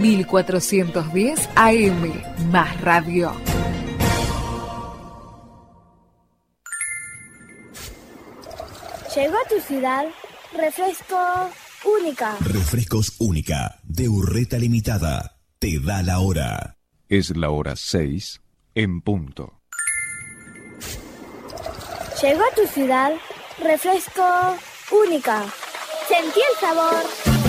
1410 AM, más radio. Llegó a tu ciudad Refresco Única. Refrescos Única, de Urreta Limitada. Te da la hora. Es la hora 6 en punto. Llegó a tu ciudad Refresco Única. Sentí el sabor.